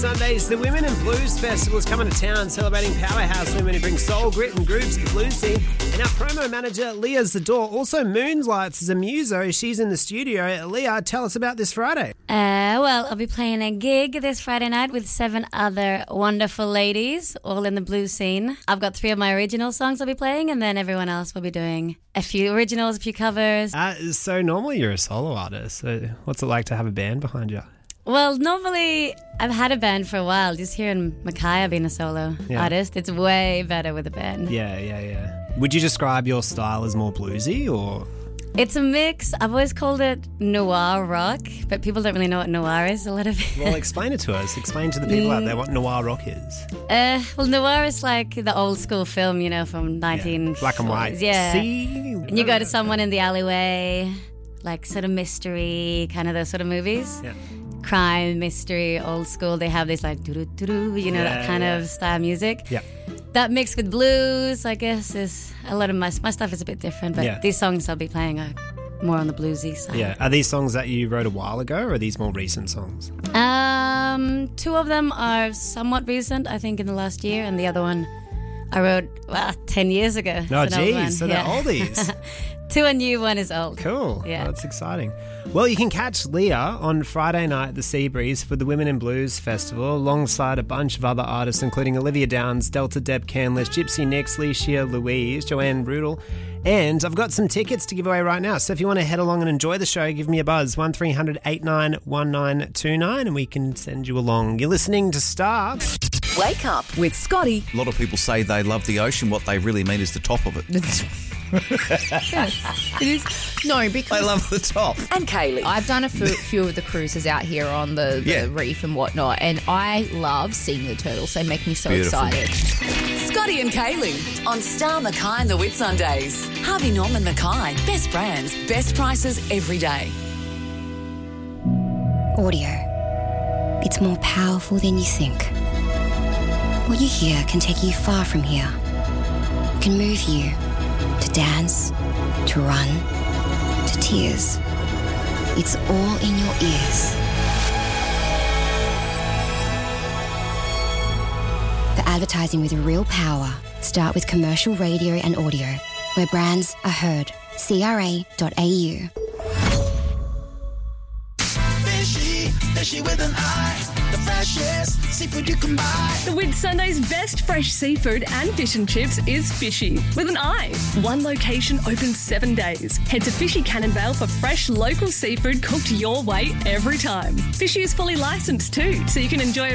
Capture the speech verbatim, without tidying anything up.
Sundays, the Women in Blues Festival is coming to town, celebrating powerhouse women who bring soul, grit and grooves to the blues scene. And our promo manager, Leah Zador, also moonlights as a muso. She's in the studio. Leah, tell us about this Friday. Uh, well, I'll be playing a gig this Friday night with seven other wonderful ladies, all in the blues scene. I've got three of my original songs I'll be playing, and then everyone else will be doing a few originals, a few covers. Uh, so normally you're a solo artist. So what's it like to have a band behind you? Well, normally I've had a band for a while. Just hearing Micaiah being a solo Yeah. artist, it's way better with a band. Yeah, yeah, yeah. Would you describe your style as more bluesy or...? It's a mix. I've always called it noir rock, but people don't really know what noir is a lot of it. Well, explain it to us. Explain to the people out there what noir rock is. Uh, well, noir is like the old school film, you know, from nineteen Yeah. Black and white. Yeah. See? And you go to someone in the alleyway, like sort of mystery, kind of those sort of movies. Yeah. Crime, mystery, old school. They have this like doo-doo-doo-doo, you know, Yeah, that kind yeah. of style music. Yeah. That mixed with blues, I guess, is a lot of my my stuff is a bit different. But Yeah. these songs I'll be playing are more on the bluesy side. Yeah. Are these songs that you wrote a while ago or are these more recent songs? Um, two of them are somewhat recent, I think, in the last year, and the other one I wrote well ten years ago. No, It's an old one. geez. So Yeah. they're oldies. Two and new, one is old. Cool. Yeah. That's exciting. Well, you can catch Leah on Friday night at the Seabreeze for the Women in Blues Festival alongside a bunch of other artists including Olivia Downs, Delta Deb Canlish, Gypsy Nix, Lecia Louise, Joanne Rudel. And I've got some tickets to give away right now. So if you want to head along and enjoy the show, give me a buzz, one three hundred eight nine one nine two nine, and we can send you along. You're listening to Star. Wake up with Scotty. A lot of people say they love the ocean. What they really mean is the top of it. It is no because They love the top. And Kaylee. I've done a few, few of the cruises out here on the, the Yeah. reef and whatnot, and I love seeing the turtles. They make me so Beautiful. excited. Scotty and Kaylee on Star Mackay and the Whitsundays. Harvey Norman Mackay. Best brands, best prices every day. Audio. It's more powerful than you think. What you hear can take you far from here. It can move you to dance, to run, to tears. It's all in your ears. For advertising with real power, start with commercial radio and audio, where brands are heard. C R A dot A U. Fishy, fishy with an eye. The freshest seafood you can buy. The Whitsundays' best fresh seafood and fish and chips is Fishy, with an I. One location open seven days. Head to Fishy Cannonvale for fresh local seafood cooked your way every time. Fishy is fully licensed too, so you can enjoy